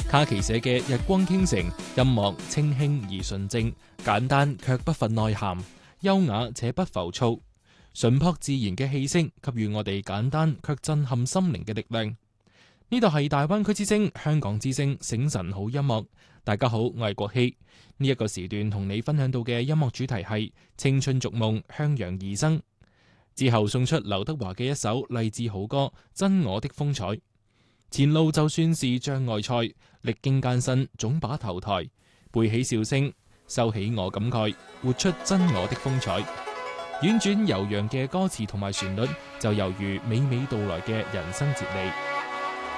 卡奇寫嘅《日光傾城》，音樂清輕而純正，簡單卻不乏內涵，優雅且不浮躁，淳樸自然嘅氣息給予我哋簡單卻震撼心靈嘅力量。呢度係大灣區之聲、香港之聲醒晨好音樂。大家好，我係國希。呢一個時段同你分享到嘅音樂主題係青春逐夢，向陽而生。之後送出劉德華嘅一首勵志好歌《真我的風采》。前路就算是障礙賽，歷經艱辛總把頭抬，背起笑聲，收起我感慨，活出真我的風采。婉轉悠揚嘅歌詞同埋旋律，就猶如娓娓道來嘅人生哲理。